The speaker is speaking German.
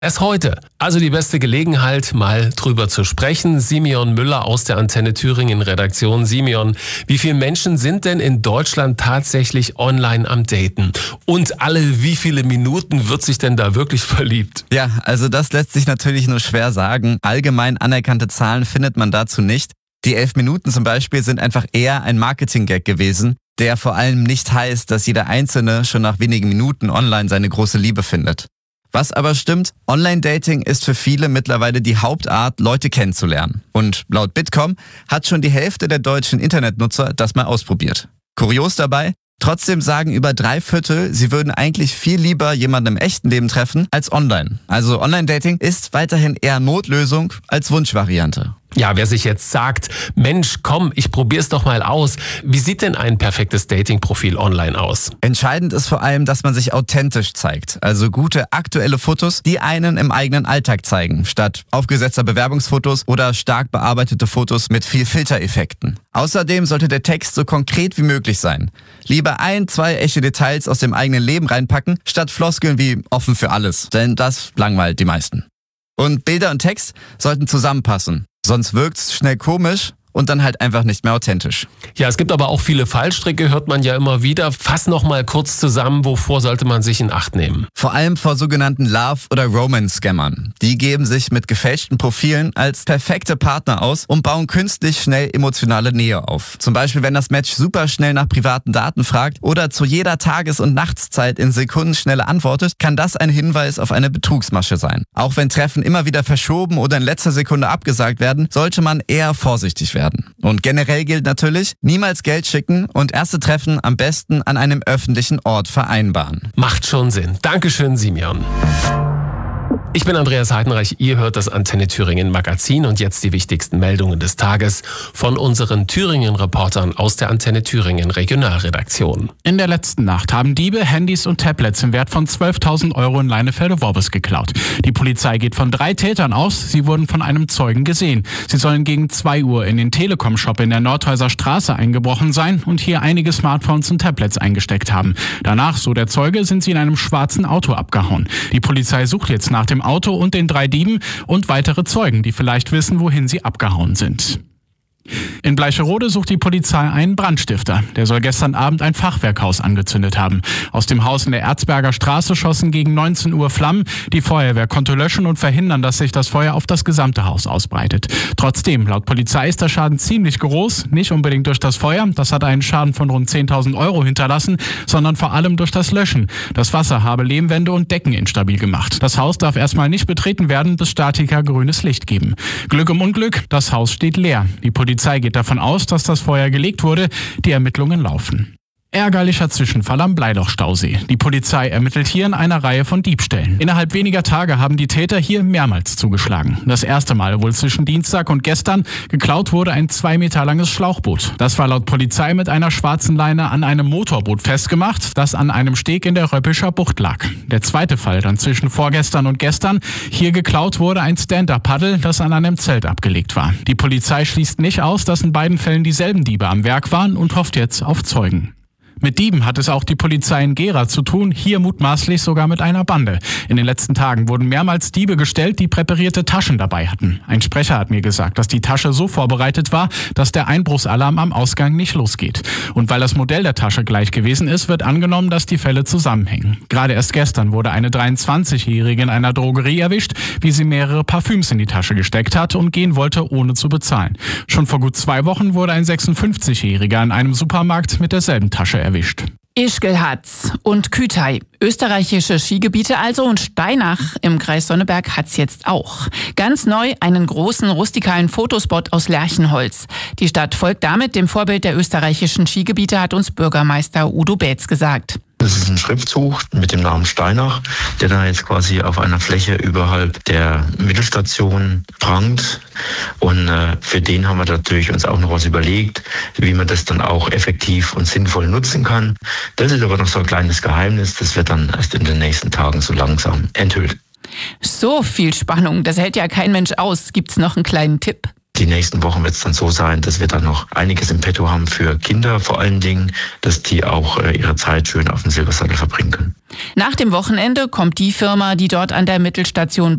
Erst heute, also die beste Gelegenheit, mal drüber zu sprechen. Simeon Müller aus der Antenne Thüringen Redaktion. Simeon, wie viele Menschen sind denn in Deutschland tatsächlich online am Daten? Und alle wie viele Minuten wird sich denn da wirklich verliebt? Ja, also das lässt sich natürlich nur schwer sagen. Allgemein anerkannte Zahlen findet man dazu nicht. Die 11 Minuten zum Beispiel sind einfach eher ein Marketing-Gag gewesen, der vor allem nicht heißt, dass jeder Einzelne schon nach wenigen Minuten online seine große Liebe findet. Was aber stimmt, Online-Dating ist für viele mittlerweile die Hauptart, Leute kennenzulernen. Und laut Bitkom hat schon die Hälfte der deutschen Internetnutzer das mal ausprobiert. Kurios dabei, trotzdem sagen über 3/4, sie würden eigentlich viel lieber jemanden im echten Leben treffen als online. Also Online-Dating ist weiterhin eher Notlösung als Wunschvariante. Ja, wer sich jetzt sagt, Mensch, komm, ich probier's doch mal aus. Wie sieht denn ein perfektes Dating-Profil online aus? Entscheidend ist vor allem, dass man sich authentisch zeigt. Also gute aktuelle Fotos, die einen im eigenen Alltag zeigen, statt aufgesetzter Bewerbungsfotos oder stark bearbeitete Fotos mit viel Filtereffekten. Außerdem sollte der Text so konkret wie möglich sein. Lieber 1-2 echte Details aus dem eigenen Leben reinpacken, statt Floskeln wie offen für alles. Denn das langweilt die meisten. Und Bilder und Text sollten zusammenpassen. Sonst wirkt's schnell komisch und dann halt einfach nicht mehr authentisch. Ja, es gibt aber auch viele Fallstricke, hört man ja immer wieder. Fass noch mal kurz zusammen, wovor sollte man sich in Acht nehmen? Vor allem vor sogenannten Love- oder Romance-Scammern. Die geben sich mit gefälschten Profilen als perfekte Partner aus und bauen künstlich schnell emotionale Nähe auf. Zum Beispiel, wenn das Match super schnell nach privaten Daten fragt oder zu jeder Tages- und Nachtszeit in Sekundenschnelle antwortet, kann das ein Hinweis auf eine Betrugsmasche sein. Auch wenn Treffen immer wieder verschoben oder in letzter Sekunde abgesagt werden, sollte man eher vorsichtig werden. Und generell gilt natürlich, niemals Geld schicken und erste Treffen am besten an einem öffentlichen Ort vereinbaren. Macht schon Sinn. Dankeschön, Simeon. Ich bin Andreas Heidenreich, ihr hört das Antenne Thüringen Magazin und jetzt die wichtigsten Meldungen des Tages von unseren Thüringen-Reportern aus der Antenne Thüringen Regionalredaktion. In der letzten Nacht haben Diebe Handys und Tablets im Wert von 12.000 Euro in Leinefelde-Worbis geklaut. Die Polizei geht von 3 Tätern aus, sie wurden von einem Zeugen gesehen. Sie sollen gegen 2 Uhr in den Telekom-Shop in der Nordhäuser Straße eingebrochen sein und hier einige Smartphones und Tablets eingesteckt haben. Danach, so der Zeuge, sind sie in einem schwarzen Auto abgehauen. Die Polizei sucht jetzt nach dem Auto und den 3 Dieben und weitere Zeugen, die vielleicht wissen, wohin sie abgehauen sind. In Bleicherode sucht die Polizei einen Brandstifter. Der soll gestern Abend ein Fachwerkhaus angezündet haben. Aus dem Haus in der Erzberger Straße schossen gegen 19 Uhr Flammen. Die Feuerwehr konnte löschen und verhindern, dass sich das Feuer auf das gesamte Haus ausbreitet. Trotzdem, laut Polizei ist der Schaden ziemlich groß. Nicht unbedingt durch das Feuer, das hat einen Schaden von rund 10.000 Euro hinterlassen, sondern vor allem durch das Löschen. Das Wasser habe Lehmwände und Decken instabil gemacht. Das Haus darf erstmal nicht betreten werden, bis Statiker grünes Licht geben. Glück im Unglück, das Haus steht leer. Die Polizei geht davon aus, dass das Feuer gelegt wurde. Die Ermittlungen laufen. Ärgerlicher Zwischenfall am Bleiloch-Stausee. Die Polizei ermittelt hier in einer Reihe von Diebstählen. Innerhalb weniger Tage haben die Täter hier mehrmals zugeschlagen. Das erste Mal wohl zwischen Dienstag und gestern. Geklaut wurde ein 2 Meter langes Schlauchboot. Das war laut Polizei mit einer schwarzen Leine an einem Motorboot festgemacht, das an einem Steg in der Röppischer Bucht lag. Der zweite Fall dann zwischen vorgestern und gestern. Hier geklaut wurde ein Stand-Up-Paddel, das an einem Zelt abgelegt war. Die Polizei schließt nicht aus, dass in beiden Fällen dieselben Diebe am Werk waren und hofft jetzt auf Zeugen. Mit Dieben hat es auch die Polizei in Gera zu tun, hier mutmaßlich sogar mit einer Bande. In den letzten Tagen wurden mehrmals Diebe gestellt, die präparierte Taschen dabei hatten. Ein Sprecher hat mir gesagt, dass die Tasche so vorbereitet war, dass der Einbruchsalarm am Ausgang nicht losgeht. Und weil das Modell der Tasche gleich gewesen ist, wird angenommen, dass die Fälle zusammenhängen. Gerade erst gestern wurde eine 23-Jährige in einer Drogerie erwischt, wie sie mehrere Parfüms in die Tasche gesteckt hat und gehen wollte, ohne zu bezahlen. Schon vor gut 2 Wochen wurde ein 56-Jähriger in einem Supermarkt mit derselben Tasche erwischt. Ischgl-Hatz und Kütai, österreichische Skigebiete also, und Steinach im Kreis Sonneberg hat's jetzt auch. Ganz neu einen großen rustikalen Fotospot aus Lärchenholz. Die Stadt folgt damit dem Vorbild der österreichischen Skigebiete, hat uns Bürgermeister Udo Betz gesagt. Das ist ein Schriftzug mit dem Namen Steinach, der da jetzt quasi auf einer Fläche überhalb der Mittelstation prangt. Und für den haben wir natürlich uns auch noch was überlegt, wie man das dann auch effektiv und sinnvoll nutzen kann. Das ist aber noch so ein kleines Geheimnis, das wird dann erst in den nächsten Tagen so langsam enthüllt. So viel Spannung, das hält ja kein Mensch aus. Gibt's noch einen kleinen Tipp? Die nächsten Wochen wird es dann so sein, dass wir dann noch einiges im Petto haben für Kinder vor allen Dingen, dass die auch ihre Zeit schön auf dem Silbersattel verbringen können. Nach dem Wochenende kommt die Firma, die dort an der Mittelstation